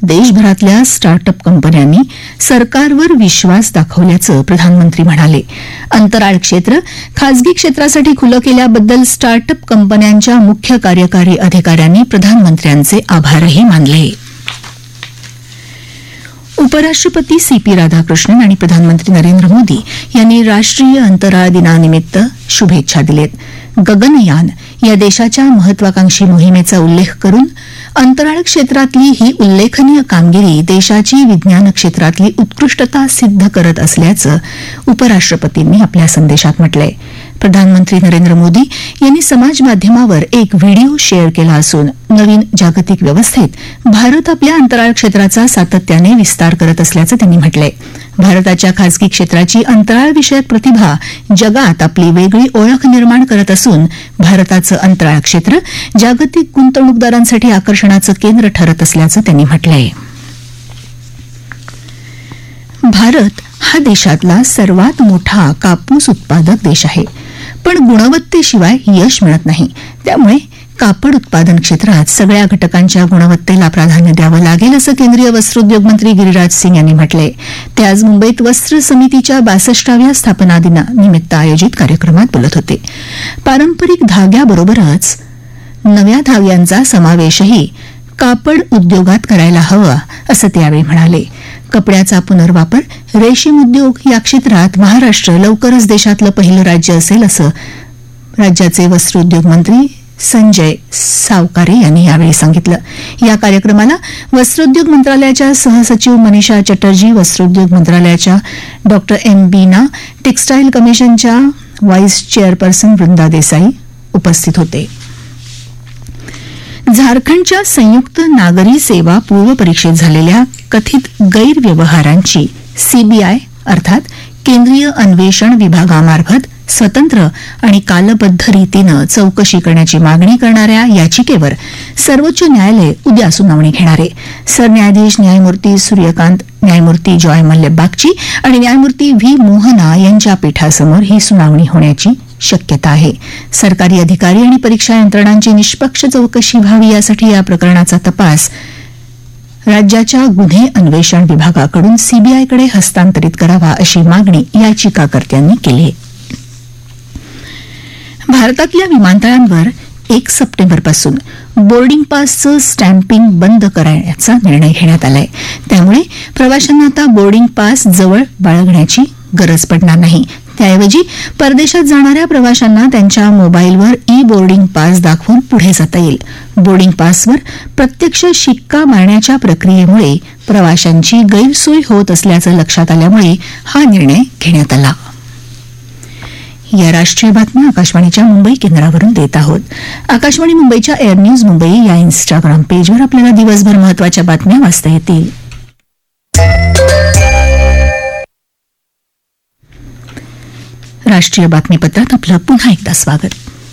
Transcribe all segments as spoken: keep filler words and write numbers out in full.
देशभरातल्या स्टार्टअप कंपन्यांनी सरकारवर विश्वास दाखवल्याचं प्रधानमंत्री म्हणाले. अंतराळ क्षेत्र खासगी क्षेत्रासाठी खुलं केल्याबद्दल स्टार्टअप कंपन्यांच्या मुख्य कार्यकारी अधिकाऱ्यांनी प्रधानमंत्र्यांचे आभारही मानले. उपराष्ट्रपती सी पी राधाकृष्णन आणि प्रधानमंत्री नरेंद्र मोदी यांनी राष्ट्रीय अंतराळ दिनानिमित्त शुभेच्छा दिलेत. गगनयान या देशाच्या महत्वाकांक्षी मोहिमेचा उल्लेख करून अंतराळ क्षेत्रातली ही उल्लेखनीय कामगिरी देशाची विज्ञान क्षेत्रातली उत्कृष्टता सिद्ध करत असल्याचं उपराष्ट्रपतींनी आपल्या संदेशात म्हटलंय. प्रधानमंत्री नरेंद्र मोदी यांनी समाज माध्यमावर एक व्हिडिओ शेअर केला असून नवीन जागतिक व्यवस्थेत भारत आपल्या अंतराळ क्षेत्राचा सातत्याने विस्तार करत असल्याचं त्यांनी म्हटलंय. भारताच्या खासगी क्षेत्राची अंतराळ विषयक प्रतिभा जगात आपली वेगळी ओळख निर्माण करत असून भारताचं अंतराळ क्षेत्र जागतिक गुंतवणूकदारांसाठी आकर्षणाचं केंद्र ठरत असल्याचं त्यांनी म्हटलंय. भारत हा देशातला सर्वात मोठा कापूस उत्पादक देश आहे, पण गुणवत्तेशिवाय यश मिळत नाही. त्यामुळे कापड उत्पादन क्षेत्रात सगळ्या घटकांच्या गुणवत्तेला प्राधान्य द्यावं लागेल असं केंद्रीय वस्त्रोद्योग मंत्री गिरिराज सिंग यांनी म्हटलंय. ते आज मुंबईत वस्त्र समितीच्या बासष्टाव्या स्थापना दिनानिमित्त आयोजित कार्यक्रमात बोलत होते. पारंपरिक धाग्याबरोबरच नव्या धाग्यांचा समावेशही कापड उद्योगात करायला हवा असं ते यावेळी म्हणाले. कपड्याचा पुनर्वापर, रेशीम उद्योग या क्षेत्रात महाराष्ट्र लवकरच देशातलं पहिलं राज्य असेल असं राज्याचे वस्त्रोद्योग मंत्री संजय सावकारे यांनी यावेळी सांगितलं. या कार्यक्रमाला वस्त्रोद्योग मंत्रालयाच्या सहसचिव मनीषा चटर्जी, वस्त्रोद्योग मंत्रालयाच्या डॉ एम बीना, टेक्स्टाईल कमिशनच्या व्हाईस चेअरपर्सन वृंदा देसाई उपस्थित होते. झारखंडच्या संयुक्त नागरी सेवा पूर्व परीक्षेत झालेल्या कथित गैरव्यवहारांची सीबीआय अर्थात केंद्रीय अन्वेषण विभागामार्फत स्वतंत्र आणि कालबद्ध रीतीनं चौकशी करण्याची मागणी करणाऱ्या याचिकेवर सर्वोच्च न्यायालय उद्या सुनावणी घेणार आहे. सरन्यायाधीश न्यायमूर्ती सूर्यकांत, न्यायमूर्ती जॉय मल्ले बागची आणि न्यायमूर्ती व्ही मोहना यांच्या पीठासमोर ही सुनावणी होण्याची शक्यता आहे. सरकारी अधिकारी आणि परीक्षा यंत्रणांची निष्पक्ष चौकशी व्हावी यासाठी या प्रकरणाचा तपास राज्याच्या गुन्हे अन्वेषण विभागाकडून सीबीआयकडे हस्तांतरित करावा अशी मागणी याचिकाकर्त्यांनी केली आहे. भारतातल्या विमानतळांवर एक सप्टेंबरपासून बोर्डिंग पासचं स्टॅम्पिंग बंद करण्याचा निर्णय घेण्यात आलाय. त्यामुळे प्रवाशांना आता बोर्डिंग पास जवळ बाळगण्याची गरज पडणार नाही. त्याऐवजी परदेशात जाणाऱ्या प्रवाशांना त्यांच्या मोबाईलवर ई बोर्डिंग पास दाखवून पुढे जाता येईल. बोर्डिंग पासवर प्रत्यक्ष शिक्का मारण्याच्या प्रक्रियेमुळे प्रवाशांची गैरसोय होत असल्याचं लक्षात आल्यामुळे हा निर्णय घेण्यात आला. या राष्ट्रीय बातम्या आकाशवाणीच्या मुंबई केंद्रावरून देत आहोत. आकाशवाणी मुंबईच्या एअर न्यूज मुंबई या इन्स्टाग्राम पेजवर आपल्याला दिवसभर महत्वाच्या बातम्या वाचता येतील. राष्ट्रीय बातमीपत्रात आपलं पुन्हा एकदा स्वागत.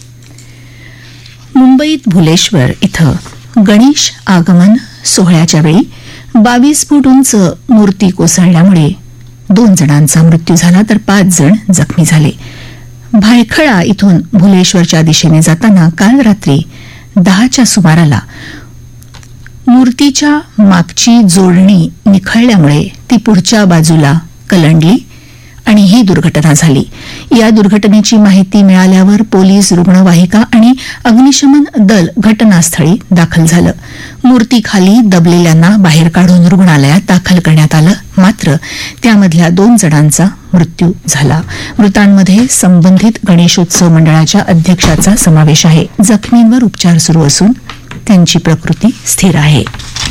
मुंबईत भुलेश्वर इथं गणेश आगमन सोहळ्याच्या वेळी बावीस फूट उंच मूर्ती कोसळल्यामुळे दोन जणांचा मृत्यू झाला तर पाच जण जखमी झाले. भायखळा इथून भुलेश्वरच्या दिशेने जाताना काल रात्री दहाच्या सुमाराला मूर्तीच्या मागची जोडणी निखळल्यामुळे ती पुढच्या बाजूला कलंडली आणि ही दुर्घटना झाली. या दुर्घटनेची माहिती मिळाल्यावर पोलीस, रुग्णवाहिका आणि अग्निशमन दल घटनास्थळी दाखल झालं. मूर्तीखाली दबलेल्यांना बाहेर काढून रुग्णालयात दाखल करण्यात आलं, मात्र त्यामधल्या दोन जणांचा मृत्यू झाला. मृतांमध्ये संबंधित गणेशोत्सव मंडळाच्या अध्यक्षाचा समावेश आहे. जखमींवर उपचार सुरू असून त्यांची प्रकृती स्थिर आहे.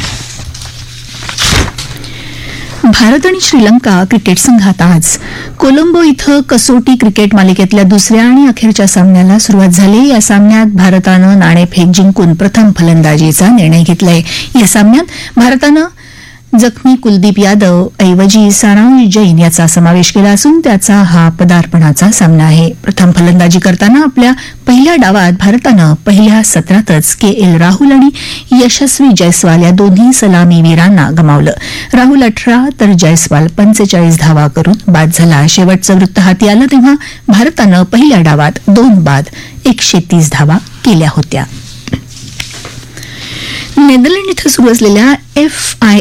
भारत आणि श्रीलंका क्रिकेट संघात आज कोलंबो इथं कसोटी क्रिकेट मालिकेतल्या दुसऱ्या आणि अखेरच्या सामन्याला सुरुवात झाली. या सामन्यात भारतानं नाणेफेक जिंकून प्रथम फलंदाजीचा निर्णय घेतलाय. या सामन्यात भारतानं जखमी कुलदीप यादव ऐवजी सारांश जैन याचा समावेश केला असून त्याचा हा पदार्पणाचा सामना आहे. प्रथम फलंदाजी करताना आपल्या पहिल्या डावात भारतानं पहिल्या सत्रातच के एल राहुल आणि यशस्वी जयस्वाल या दोन्ही सलामीवीरांना गमावलं. राहुल अठरा तर जयस्वाल पंचेचाळीस धावा करून बाद झाला. शेवटचं वृत्त हाती आलं तेव्हा भारतानं पहिल्या डावात दोन बाद एकशे तीस धावा केल्या होत्या. नेदरलँड इथं सुरू असलेल्या एफ आय